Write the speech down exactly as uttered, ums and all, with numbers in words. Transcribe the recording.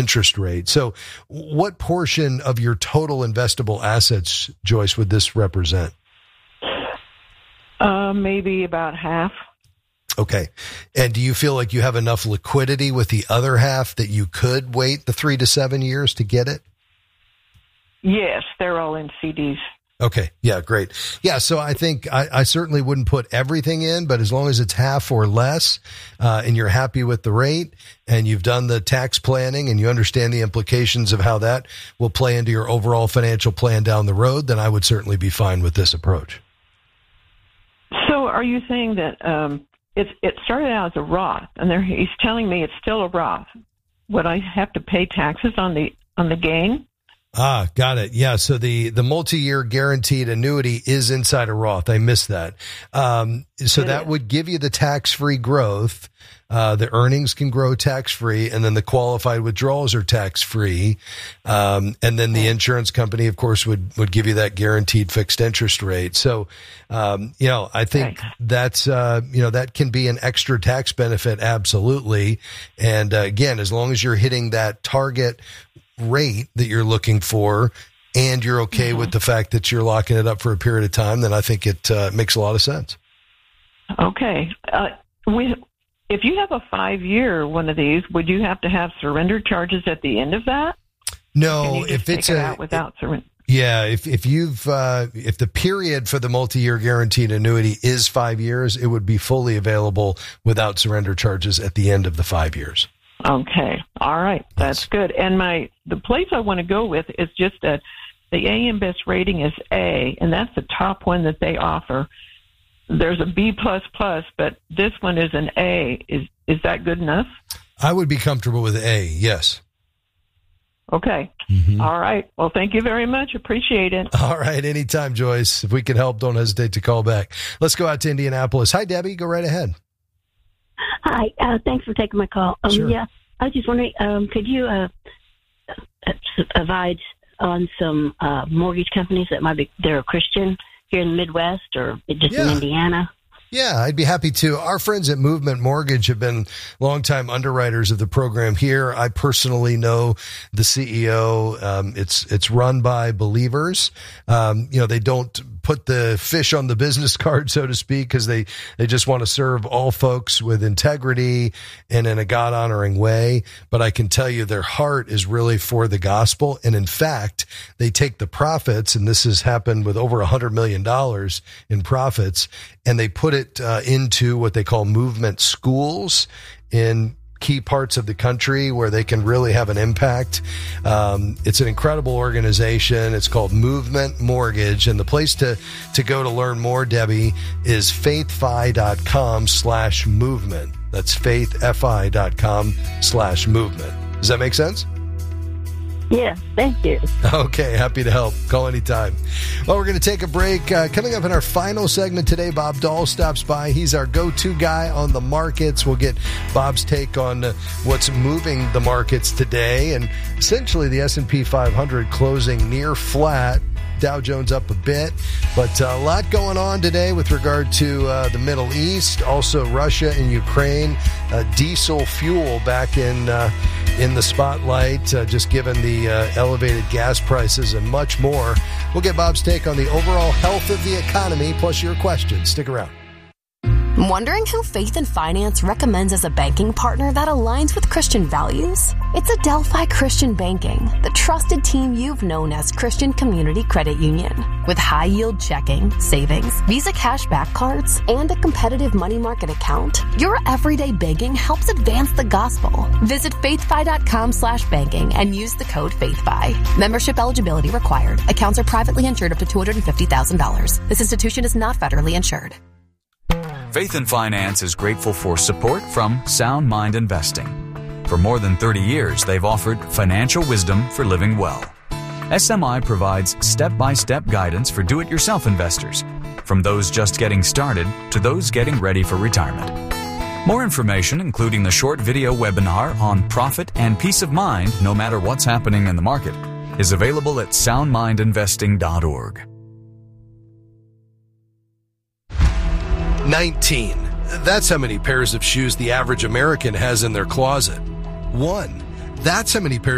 interest rate. So what portion of your total investable assets, Joyce, would this represent? Uh, maybe about half. Okay. And do you feel like you have enough liquidity with the other half that you could wait the three to seven years to get it? Yes, they're all in C Ds. Okay. Yeah, great. Yeah, so I think I, I certainly wouldn't put everything in, but as long as it's half or less, uh, and you're happy with the rate and you've done the tax planning and you understand the implications of how that will play into your overall financial plan down the road, then I would certainly be fine with this approach. So are you saying that um, it's, it started out as a Roth, and there, he's telling me it's still a Roth? Would I have to pay taxes on the on the gain? Ah, got it. Yeah. So the, the multi-year guaranteed annuity is inside a Roth. I missed that. Um, so that would give you the tax-free growth. Uh, the earnings can grow tax-free, and then the qualified withdrawals are tax-free. Um, and then the insurance company, of course, would, would give you that guaranteed fixed interest rate. So, um, you know, I think right. that's, uh, you know, that can be an extra tax benefit. Absolutely. And uh, again, as long as you're hitting that target rate that you're looking for, and you're okay mm-hmm. with the fact that you're locking it up for a period of time, then I think it uh, makes a lot of sense. Okay. Uh, we, if you have a five-year one of these, would you have to have surrender charges at the end of that? No, if it's take it a out without surrender. Yeah, if if you've uh, if the period for the multi-year guaranteed annuity is five years, it would be fully available without surrender charges at the end of the five years. Okay. All right. That's good. And my the place I want to go with is just a, the A M Best rating is A, and that's the top one that they offer. There's a B plus plus, but this one is an A. Is is that good enough? I would be comfortable with A. Yes. Okay. Mm-hmm. All right. Well, thank you very much. Appreciate it. All right. Anytime, Joyce. If we can help, don't hesitate to call back. Let's go out to Indianapolis. Hi, Debbie. Go right ahead. Hi, uh, thanks for taking my call. Um, sure. Yeah, I was just wondering, um, could you uh, advise on some uh, mortgage companies that might be they're Christian here in the Midwest or just yeah. in Indiana? Yeah, I'd be happy to. Our friends at Movement Mortgage have been longtime underwriters of the program here. I personally know the C E O. Um, it's it's run by believers. Um, you know, they don't put the fish on the business card, so to speak, because they, they just want to serve all folks with integrity and in a God-honoring way. But I can tell you their heart is really for the gospel. And in fact, they take the profits, and this has happened with over one hundred million dollars in profits, and they put it uh, into what they call movement schools in key parts of the country where they can really have an impact. Um, it's an incredible organization. It's called Movement Mortgage. And the place to, to go to learn more, Debbie, is faithfi.com slash movement. That's faithfi.com slash movement. Does that make sense? Yes, thank you. Okay, happy to help. Call anytime. Well, we're going to take a break. Uh, coming up in our final segment today, Bob Dahl stops by. He's our go-to guy on the markets. We'll get Bob's take on uh, what's moving the markets today. And essentially the S and P five hundred closing near flat. Dow Jones up a bit, but uh, a lot going on today with regard to uh, the Middle East, also Russia and Ukraine, uh, diesel fuel back in uh, in the spotlight, uh, just given the uh, elevated gas prices and much more. We'll get Bob's take on the overall health of the economy, plus your questions. Stick around. Wondering who Faith and Finance recommends as a banking partner that aligns with Christian values? It's Adelphi Christian Banking, the trusted team you've known as Christian Community Credit Union. With high-yield checking, savings, Visa cashback cards, and a competitive money market account, your everyday banking helps advance the gospel. Visit faithfi.com slash banking and use the code FaithFi. Membership eligibility required. Accounts are privately insured up to two hundred fifty thousand dollars. This institution is not federally insured. Faith and Finance is grateful for support from Sound Mind Investing. For more than thirty years, they've offered financial wisdom for living well. S M I provides step-by-step guidance for do-it-yourself investors, from those just getting started to those getting ready for retirement. More information, including the short video webinar on profit and peace of mind no matter what's happening in the market, is available at sound mind investing dot org. nineteen. That's how many pairs of shoes the average American has in their closet. One. That's how many pairs